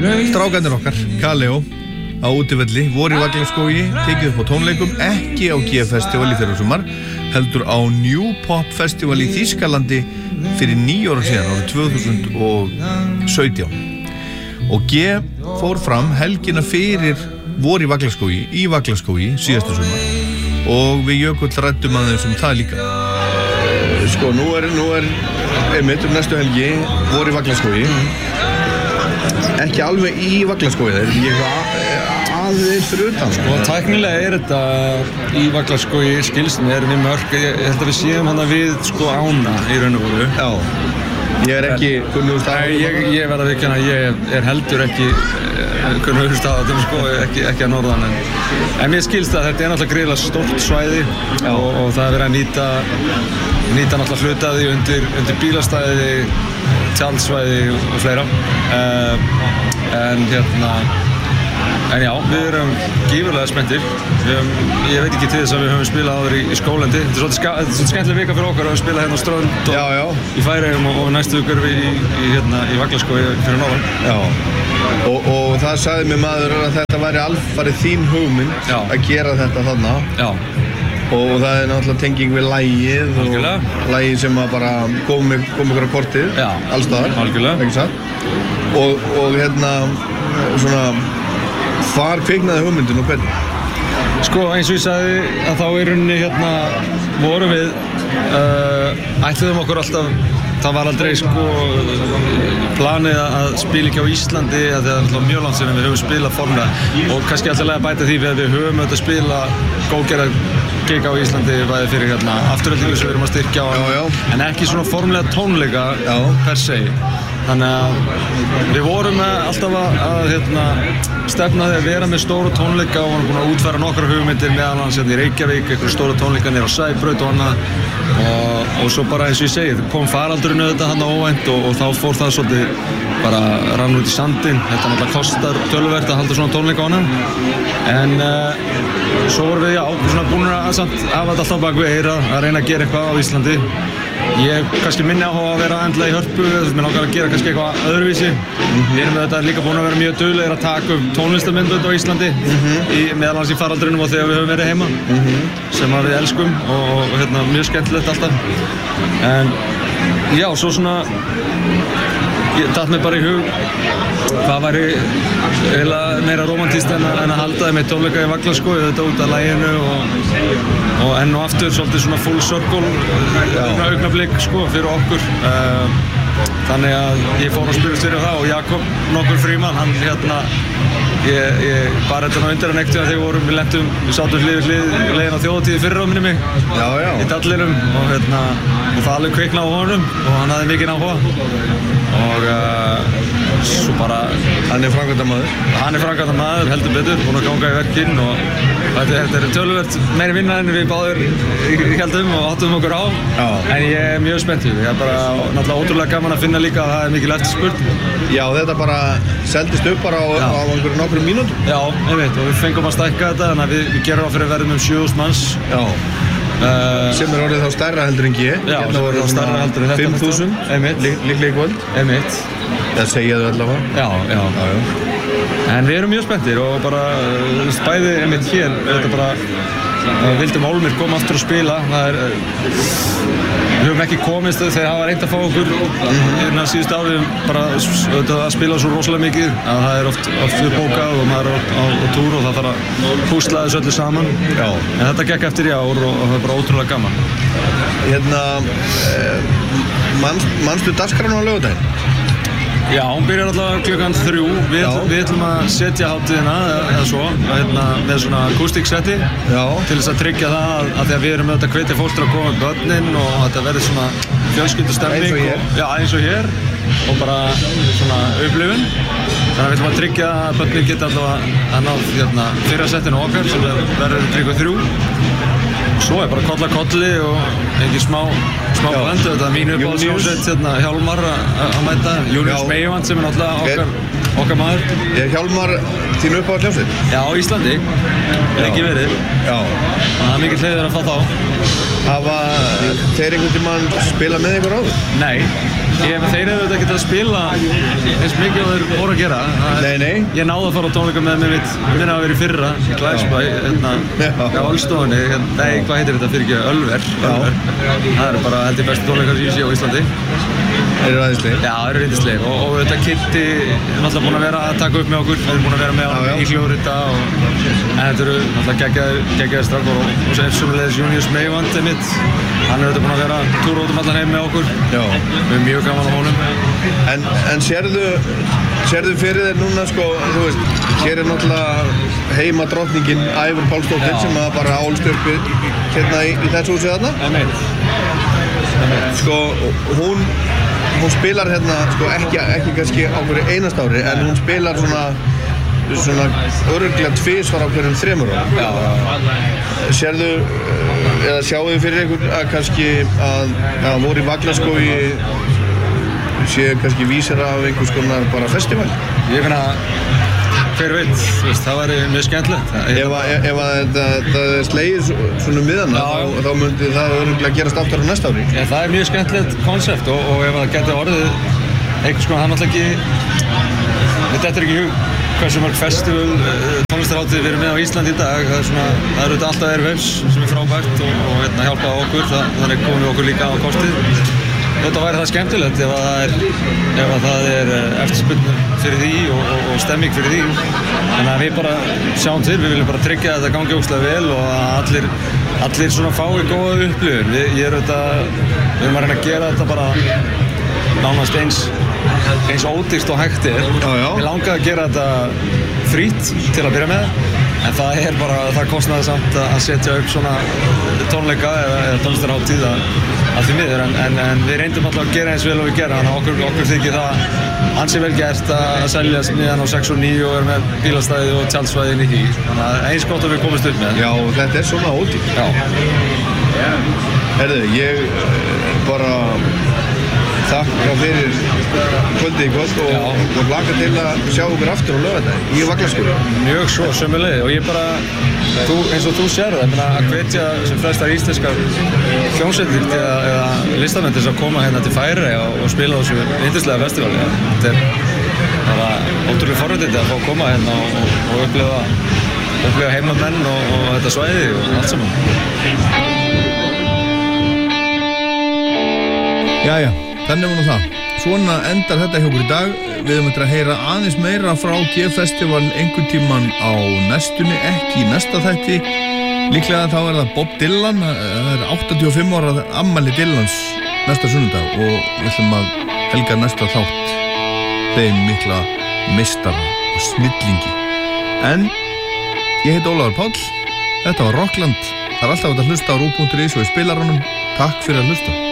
Strákarnir okkar, Kaleo á útivelli, voru í Vaglaskógi, tekið upp á tónleikum, ekki á G-festival í fyrra sumar, heldur á New Pop Festival í Þýskalandi fyrir 9 ára síðan, árið 2017. Og G fór fram helgina fyrir voru í Vaglaskógi síðasta sumar og við Jökull ræddum aðeins það líka. Sko, nú er einmitt næstu helgi voru í Vaglaskógi. Ekki alveg í Vaglaskógi, það ég aðeins fyrir utan. Sko, tæknilega þetta í Vaglaskógi skilst mér við mörk, ég held að við séum hana við sko ána í raun og veru. Já, ég ekki kunnugur stað. Ég verð að viðurkenna að ég heldur ekki kunnugur stað sko, ekki að norðan en mér skilst að þetta náttúrulega gríðarlega stórt svæði og það verið að nýta náttúrulega hlutaði undir bílastæði, tjaldsvæði og fleira en já, við erum gífurlega spenntir. Ég veit ekki til þess að við höfum spilað áður í Skólendi. Þetta er svolítið skemmtileg vika fyrir okkur að spila hérna á Strönd og í Færeyjum og næstu vikur í Vaglaskógi fyrir norðan. Já, og það sagði mér maður að þetta væri alfarið þín hugmynd að gera þetta þarna. Já. Og það er náttúrulega tenging við lagið og lagið sem að bara kom ykkur á kortið, allstaðar, ekki satt. Og svona, hvar kviknaði hugmyndin og hvernig? Sko, eins og ég sagði að þá í rauninni vorum við, ætluðum okkur alltaf, það var aldrei sko planið að spila ekki á Íslandi að það er alltaf mjög langt sem við höfum spilað formlega og kannski alltaf að bæta því við að við höfum auðvitað að spila góðgerða gig á Íslandi bæði fyrir afturöldingu sem við erum að styrkja á en ekki svona formlega tónleika per se. Þannig að við vorum alltaf að stefna því að vera með stóra tónleika og vorum búin að útfæra nokkra hugmyndir meðal annars í Reykjavík, einhverja stóra tónleika niður á Sæbraut og annað og svo bara eins og ég segi, kom faraldurinn auðvitað hann óvænt og þá fór það svolítið bara rann út í sandinn. Þetta náttúrulega kostar töluvert að halda svona tónleika á hana en svo vorum við búin að hafa þetta alltaf bak við eyra að reyna að gera eitthvað á Íslandi. Ég kannski minni áhuga að vera endla í Hörpu, mér langar að gera kannski eitthvað öðruvísi. Við erum auðvitað líka búin að vera mjög duglegir að taka tónlistarmyndbönd á Íslandi meðal annars í faraldrinum og þegar við höfum verið heima sem að við elskum og mjög skemmtilegt alltaf. En já, svo svona datt mér bara í hug hvað væri eiginlega meira romantískt en að halda þeim með tónleika í Vaglaskógi þetta út af laginu og enn og aftur svolítið svona full circle augnablik sko fyrir okkur þannig að ég fór að spyrjast fyrir það og Jakob nokkur Frímann hann ég bara þetta undir hann ekkert þegar við sátum hlið við hlið leiðin á þjóðatíði fyrra á minni mig í dallinum og það alveg kviknaði á honum og hann hafði mikinn áhuga og svo bara hann er framkvæmdamaður heldur betur búinn að ganga í verkinn og þetta er töluvert meiri vinna en við báðir heldum og áttum okkur á en ég er mjög spenntur ég er bara náttúrulega ótrúlega gaman að finna líka að það er mikil eftirspurn. Já, þetta bara seldist upp bara á einhverjum nokkrum mínútum. Já, einmitt og við fengum að stækka þetta þannig að við gerum á fyrir verðum 7.000 manns. Já. Sem er orðið þá stærra heldur en G. Já, sem er orðið stærra heldur en þetta. 5.000, líklega í kvöld. Einmitt. Það segja þau allavega. Já. En við erum mjög spenntir og bara bæði einmitt hér, þetta bara vildum Olmir koma aftur að spila. Við höfum ekki komist þegar hafa reynt að fá okkur innan síðustu árið bara að spila svo rosalega mikið að það er oft bókað og maður er á túr og það þarf að púsla þessu öllu saman. Já. En þetta gekk eftir í ár og það er bara ótrúlega gaman. Manstu dagskrána á laugardaginn? Já, hún byrjar alltaf klukkan 3. Við ætlum að setja hátíðina eða svo, með svona akústíksetti til þess að tryggja það að því að við erum auðvitað að hvetja fólk til að koma með börnin og þetta verður svona fjölskyldustemning eins og hér og bara svona upplifun. Þannig að við ætlum að tryggja að börnin geta alltaf að ná fyrra settinu okkar sem verður klukkan 3. Svo er bara koll að kolli og engin smá blöndu, þetta er mín uppáhaldsljómsveit Hjálmar að mæta, Június Meivand sem er náttúrulega okkar maður. Er Hjálmar þín uppáhaldsljómsveit? Já, á Íslandi, ekki verið. Já. Það er mikill heiður að fá þá. Hafa þeir einhvern tímann spilað með ykkur áður? Nei, þeir eru auðvitað ekki að spila eins mikið og þeir voru að gera. Nei. Ég náði að fara á tónleika með minna að vera í fyrra í Glæsbæ, á Ölstofunni. Nei, hvað heitir þetta fyrir ekki? Ölver. Það eru bara held ég bestu tónleikar sem ég sé á Íslandi. Þeir eru æðislegir? Já, þeir eru yndislegir og þetta Kitty er náttúrulega búin að vera að taka upp með okkur. Þeir eru búin að vera með í hljóðrita en þetta eru náttúrulega geggjaðir strákar og sem sömulegis Junius Meivand mitt. Hann er auðvitað búin að vera túr út allan heim með okkur. Já. Við erum mjög gaman á honum. En sérðu fyrir þér núna sko, þú veist, hér er náttúrulega heima drottningin Ævör Pálsdóttir sem að bara álst upp hérna í þessu húsi þarna. Sko, hún spilar hérna, sko, ekki kannski á hverju einast ári, en hún spilar svona örugglega tvisvar á hverjum 3 árum. Sérðu, eða sjáu þið fyrir ykkur að kannski að voru í Vaglaskógi sé kannski vísir af einhvers konar bara festival? Ég finna hver veit, það væri mjög skemmtilegt. Ef það slegir svona miðana þá myndi það örugglega gerast aftur á næsta ári. Það er mjög skemmtilegt konsept og ef það getur orðið einhvers konar, það er náttúrulega ekki, þetta er ekki hug hversu mörg festival tónlistarhátíð við erum með á Íslandi í dag. Það er auðvitað alltaf Airwaves sem er frábært og hjálpa okkur, þannig komum við okkur líka á kostið. Þetta væri það skemmtilegt ef það er eftirspurn fyrir því og stemming fyrir því. Þannig að við bara sjáum til, við viljum bara tryggja að þetta gangi ógeðslega vel og að allir svona fái góða upplifun. Við erum að reyna að gera þetta bara nánast eins ódýrt og hægt er. Við langaði að gera þetta frýtt til að byrja með, en það kostnaði samt að setja upp svona tónleika eða tónlistarhátíð að því miður, en við reyndum alltaf að gera eins vel og við gera, þannig að okkur þykir það ansi vel gert að seljast niðan á 6 og 9 og er með bílastæði og tjaldsvæðin í því, þannig að eins gott að við komumst upp með. Já, þetta er svona ódýrt. Já. Herðu, ég bara þakka fyrir kvöldið í kvöld og hlakka til að sjá okkur aftur á laugardaginn í Vaglaskógi. Mjög svo, sömuleiðis, og ég bara, eins og þú sér það, að hvetja sem flestar íslenskar hljómsveitir eða listamenn til að koma hérna til Færeyja og spila á þessu yndislega festivali. Þetta er bara ótrúlega forréttindi að fá að koma hérna og upplifa heimamenn og þetta svæði og allt saman. Jæja. Þannig var nú það. Svona endar þetta hjá okkur í dag. Við höfum að heyra aðeins meira frá G-festival einhvern tímann á næstunni, ekki í næsta þætti. Líklega þá er það Bob Dylan. Það er 85 ára afmæli Dylans næsta sunnudag og við ætlum að helga næsta þátt þeim mikla meistara og snillingi. En ég heiti Ólafur Páll. Þetta var Rockland. Það er alltaf að hlusta á RÚV.is og í spilaranum. Takk fyrir að hlusta.